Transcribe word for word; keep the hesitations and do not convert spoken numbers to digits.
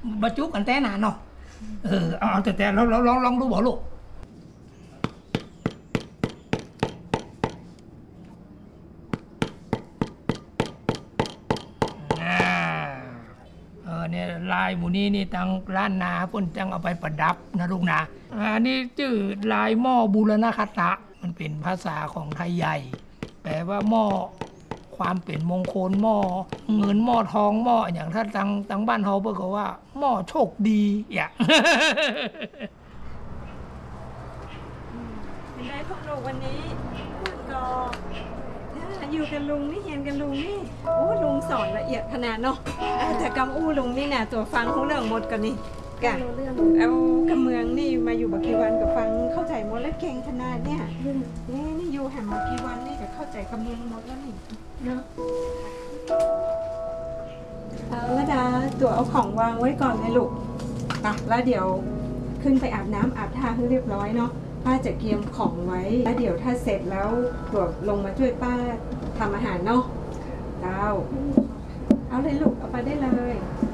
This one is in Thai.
บรรจุกันแต่หนาเนาะเออเอาแต่แต่ลองลองลองดูบ่ลูกเออเนี่ยลายหมูนี้นี่ตังร้านนาเพิ่นจังเอาไปประดับนะลูกนะอันนี้ชื่อลายหม้อบูรณคตะมันเป็นภาษาของไทยใหญ่แปลว่าหม้อความเป็นมงคลหม้อเงินหม้อทองหม้ออย่างถ้าตังตังบ้านเฮาเพิ่นก็ว่าหม้อโชคดีอย่างเป็นได้พวกเราวันนี้ก็อยู่กันลุงนี่เฮียนกันลุงนี่โอ้ลุงสอนละเอียดขนาดเนาะแต่กำอู้ลุงนี่นะตัวฟังหูเรื่องหมดกันนี่กะเอากำเมืองนี่มาอยู่บักกี่วันกับฟังเข้าใจหมดแล้วเก่งขนาดเนี่ยนี่นี่อยู่แหมมากี่วันนี่ก็เข้าใจกำเมืองหมดแล้วนี่เนาะเอาละดาตัวเอาของวางไว้ก่อนเลยลูกอ่ะแล้วเดี๋ยวขึ้นไปอาบน้ำอาบท่าให้เรียบร้อยเนาะป้าจะเตรียมของไว้แล้วเดี๋ยวถ้าเสร็จแล้วตัวลงมาช่วยป้าทำอาหารเนาะดาวเอาเลยลูกเอาไปได้เลย